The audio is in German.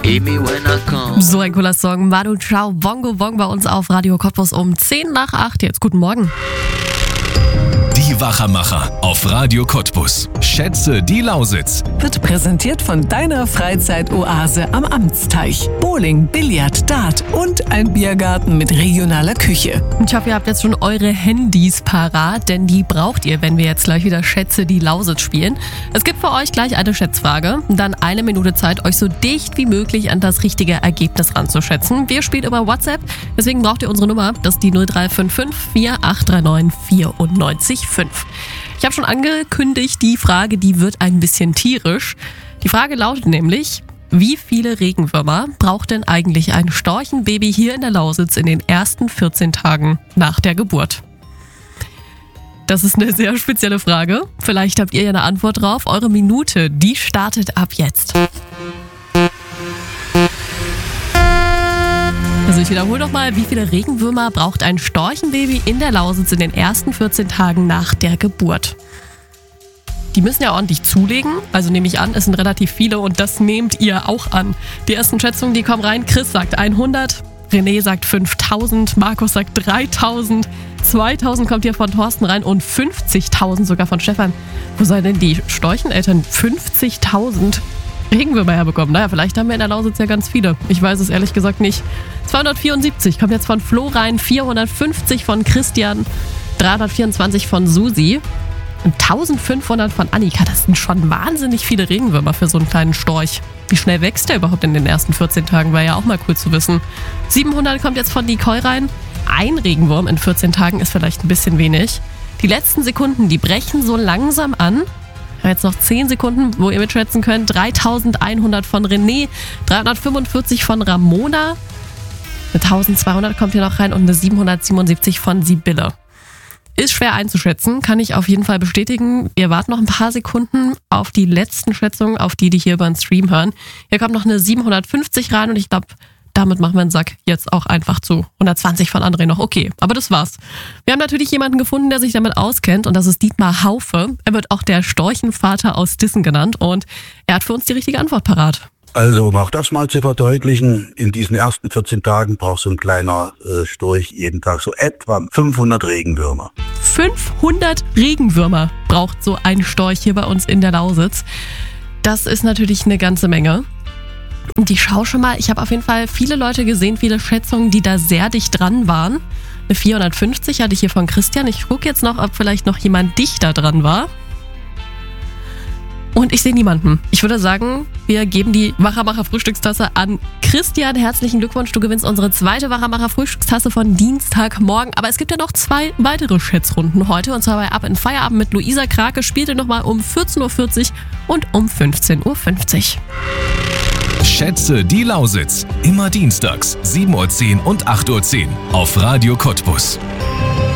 Hit me when I come. So ein cooler Song. Manu Chao, Bongo Bong bei uns auf Radio Cottbus um 10 nach 8. Jetzt guten Morgen. Die Wachermacher auf Radio Cottbus. Schätze die Lausitz. Wird präsentiert von deiner Freizeitoase am Amtsteich. Bowling, Billard, Dart und ein Biergarten mit regionaler Küche. Ich hoffe, ihr habt jetzt schon eure Handys parat, denn die braucht ihr, wenn wir jetzt gleich wieder Schätze die Lausitz spielen. Es gibt für euch gleich eine Schätzfrage, dann 1 Minute Zeit, euch so dicht wie möglich an das richtige Ergebnis ranzuschätzen. Wir spielen über WhatsApp, deswegen braucht ihr unsere Nummer, das ist die 0355 4839 94 5. Ich habe schon angekündigt, die Frage, die wird ein bisschen tierisch. Die Frage lautet nämlich, wie viele Regenwürmer braucht denn eigentlich ein Storchenbaby hier in der Lausitz in den ersten 14 Tagen nach der Geburt? Das ist eine sehr spezielle Frage. Vielleicht habt ihr ja eine Antwort drauf. Eure Minute, die startet ab jetzt. Also ich wiederhole nochmal, wie viele Regenwürmer braucht ein Storchenbaby in der Lausitz in den ersten 14 Tagen nach der Geburt? Die müssen ja ordentlich zulegen, also nehme ich an, es sind relativ viele und das nehmt ihr auch an. Die ersten Schätzungen, die kommen rein. Chris sagt 100, René sagt 5000, Markus sagt 3000, 2000 kommt hier von Thorsten rein und 50.000 sogar von Stefan. Wo sollen denn die Storcheneltern 50.000 Regenwürmer herbekommen? Naja, vielleicht haben wir in der Lausitz ja ganz viele. Ich weiß es ehrlich gesagt nicht. 274 kommt jetzt von Flo rein, 450 von Christian, 324 von Susi und 1500 von Annika. Das sind schon wahnsinnig viele Regenwürmer für so einen kleinen Storch. Wie schnell wächst der überhaupt in den ersten 14 Tagen? Wäre ja auch mal cool zu wissen. 700 kommt jetzt von Nicole rein. Ein Regenwurm in 14 Tagen ist vielleicht ein bisschen wenig. Die letzten Sekunden, die brechen so langsam an. Jetzt noch 10 Sekunden, wo ihr mitschätzen könnt. 3100 von René, 345 von Ramona, eine 1200 kommt hier noch rein und eine 777 von Sibylle. Ist schwer einzuschätzen, kann ich auf jeden Fall bestätigen. Ihr wartet noch ein paar Sekunden auf die letzten Schätzungen, auf die hier über den Stream hören. Hier kommt noch eine 750 rein und ich glaube, damit machen wir den Sack jetzt auch einfach zu. 120 von André noch. Okay, aber das war's. Wir haben natürlich jemanden gefunden, der sich damit auskennt und das ist Dietmar Haufe. Er wird auch der Storchenvater aus Dissen genannt und er hat für uns die richtige Antwort parat. Also, um auch das mal zu verdeutlichen, in diesen ersten 14 Tagen braucht so ein kleiner Storch jeden Tag so etwa 500 Regenwürmer. 500 Regenwürmer braucht so ein Storch hier bei uns in der Lausitz. Das ist natürlich eine ganze Menge. Und ich schaue schon mal, ich habe auf jeden Fall viele Leute gesehen, viele Schätzungen, die da sehr dicht dran waren. Eine 450 hatte ich hier von Christian. Ich gucke jetzt noch, ob vielleicht noch jemand dichter dran war. Und ich sehe niemanden. Ich würde sagen, wir geben die Wachermacher-Frühstückstasse an Christian. Herzlichen Glückwunsch, du gewinnst unsere zweite Wachermacher-Frühstückstasse von Dienstagmorgen. Aber es gibt ja noch 2 weitere Schätzrunden heute. Und zwar bei Ab in Feierabend mit Luisa Krake. Spielt ihr nochmal um 14.40 Uhr und um 15.50 Uhr. Schätze die Lausitz. Immer dienstags 7.10 Uhr und 8.10 Uhr auf Radio Cottbus.